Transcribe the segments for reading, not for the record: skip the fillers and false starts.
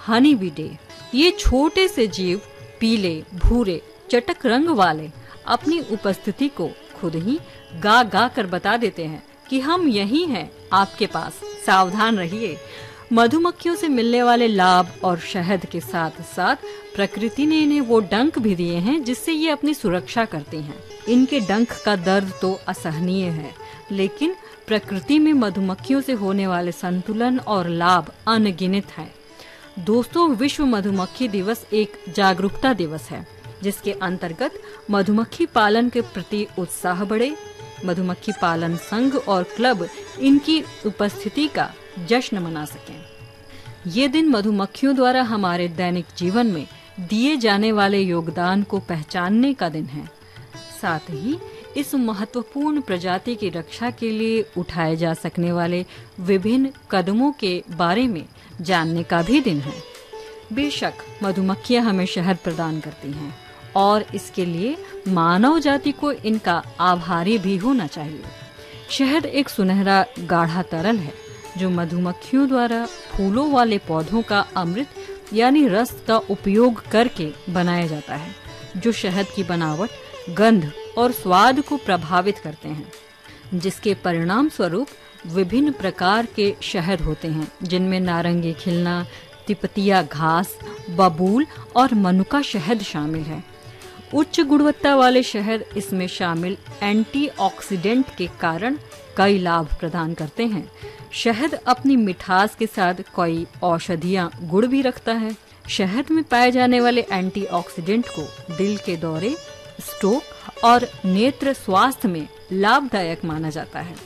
Honey bee day. ये छोटे से जीव पीले भूरे चटक रंग वाले अपनी उपस्थिति को खुद ही गा गा कर बता देते हैं कि हम यही हैं आपके पास, सावधान रहिए। मधुमक्खियों से मिलने वाले लाभ और शहद के साथ साथ प्रकृति ने इन्हें वो डंक भी दिए हैं जिससे ये अपनी सुरक्षा करती हैं। इनके डंक का दर्द तो असहनीय है, लेकिन प्रकृति में मधुमक्खियों से होने वाले संतुलन और लाभ अनगिनत हैं। दोस्तों, विश्व मधुमक्खी दिवस एक जागरूकता दिवस है जिसके अंतर्गत मधुमक्खी पालन के प्रति उत्साह बढ़े। मधुमक्खी पालन संघ और क्लब इनकी उपस्थिति का जश्न मना सकें। ये दिन मधुमक्खियों द्वारा हमारे दैनिक जीवन में दिए जाने वाले योगदान को पहचानने का दिन है। साथ ही इस महत्वपूर्ण प्रजाति की रक्षा के लिए उठाए जा सकने वाले विभिन्न कदमों के बारे में जानने का भी दिन है। बेशक मधुमक्खियां हमें शहद प्रदान करती हैं और इसके लिए मानव जाति को इनका आभारी भी होना चाहिए। शहद एक सुनहरा गाढ़ा तरल है जो मधुमक्खियों द्वारा फूलों वाले पौधों का अमृत यानी रस का उपयोग करके बनाया जाता है, जो शहद की बनावट, गंध और स्वाद को प्रभावित करते हैं, जिसके परिणाम स्वरूप विभिन्न प्रकार के शहद होते हैं जिनमें नारंगी खिलना, तिपतिया घास, बबूल और मनुका शहद शामिल है। उच्च गुणवत्ता वाले शहद इसमें शामिल एंटीऑक्सीडेंट के कारण कई लाभ प्रदान करते हैं। शहद अपनी मिठास के साथ कई औषधियां गुण भी रखता है। शहद में पाए जाने वाले एंटीऑक्सीडेंट को दिल के दौरे, स्ट्रोक और नेत्र स्वास्थ्य में लाभदायक माना जाता है।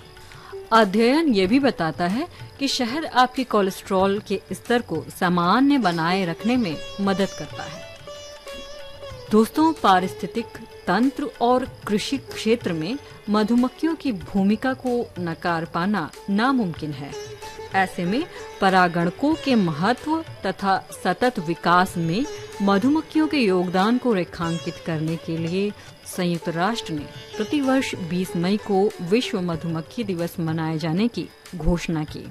अध्ययन ये भी बताता है कि शहद आपके कोलेस्ट्रॉल के स्तर को सामान्य बनाए रखने में मदद करता है। दोस्तों, पारिस्थितिक तंत्र और कृषि क्षेत्र में मधुमक्खियों की भूमिका को नकार पाना नामुमकिन है। ऐसे में परागणकों के महत्व तथा सतत विकास में मधुमक्खियों के योगदान को रेखांकित करने के लिए संयुक्त राष्ट्र ने प्रतिवर्ष 20 मई को विश्व मधुमक्खी दिवस मनाए जाने की घोषणा की।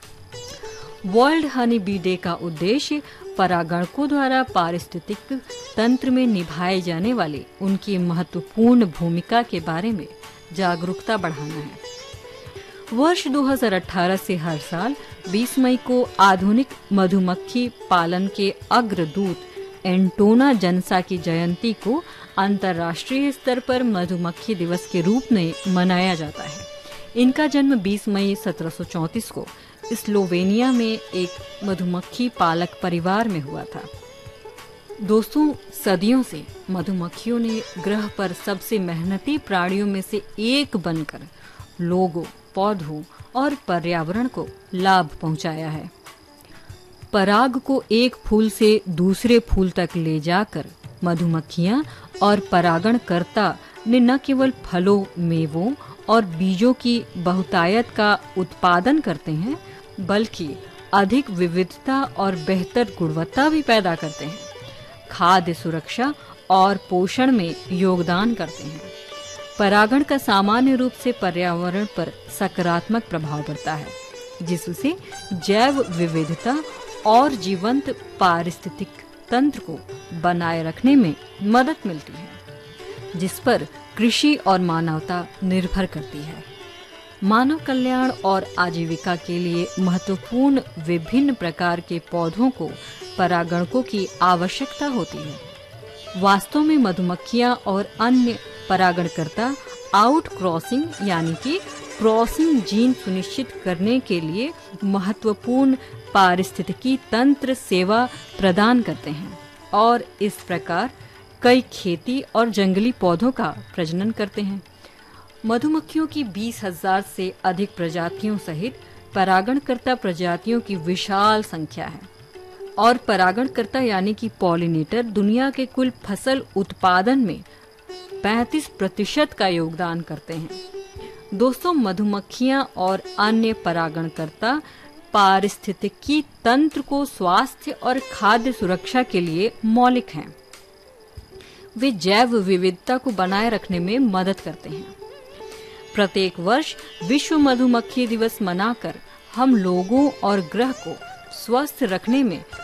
वर्ल्ड हनी बी डे का उद्देश्य परागणकों द्वारा पारिस्थितिक तंत्र में निभाए जाने वाली उनकी महत्वपूर्ण भूमिका के बारे में जागरूकता बढ़ाना है। वर्ष 2018 से हर साल 20 मई को आधुनिक मधुमक्खी पालन के अग्रदूत एंटोना जनसा की जयंती को अंतर्राष्ट्रीय स्तर पर मधुमक्खी दिवस के रूप में मनाया जाता है। इनका जन्म 20 मई 1734 को स्लोवेनिया में एक मधुमक्खी पालक परिवार में हुआ था। दोस्तों, सदियों से मधुमक्खियों ने ग्रह पर सबसे मेहनती प्राणियों में से एक बनकर लोगों, पौधों और पर्यावरण को लाभ पहुंचाया है। पराग को एक फूल से दूसरे फूल तक ले जाकर मधुमक्खियां और परागणकर्ता ने न केवल फलों, मेवों और बीजों की बहुतायत का उत्पादन करते हैं, बल्कि अधिक विविधता और बेहतर गुणवत्ता भी पैदा करते हैं। खाद्य सुरक्षा और पोषण में योगदान करते हैं। परागण का सामान्य रूप से पर्यावरण पर सकारात्मक प्रभाव पड़ता है, जिससे जैव विविधता और जीवंत पारिस्थितिक तंत्र को बनाए रखने में मदद मिलती है, जिस पर कृषि और मानवता निर्भर करती है। मानव कल्याण और आजीविका के लिए महत्वपूर्ण विभिन्न प्रकार के पौधों को परागणकों की आवश्यकता होती है। वास्तव में मधुमक्खियां और अन्य परागणकर्ता आउट क्रॉसिंग यानी कि क्रॉसिंग जीन सुनिश्चित करने के लिए महत्वपूर्ण पारिस्थितिकी तंत्र सेवा प्रदान करते हैं और इस प्रकार कई खेती और जंगली पौधों का प्रजनन करते हैं। मधुमक्खियों की 20,000 से अधिक प्रजातियों सहित परागणकर्ता प्रजातियों की विशाल संख्या है और परागणकर्ता यानी कि पॉलिनेटर दुनिया के कुल फसल उत्पादन में 35% का योगदान करते हैं। दोस्तों, मधुमक्खियां और अन्य परागणकर्ता पारिस्थितिकी तंत्र को स्वास्थ्य और खाद्य सुरक्षा के लिए मौलिक हैं। वे जैव विविधता को बनाए रखने में मदद करते हैं। प्रत्येक वर्ष विश्व मधुमक्खी दिवस मनाकर हम लोगों और ग्रह को स्वस्थ रखने में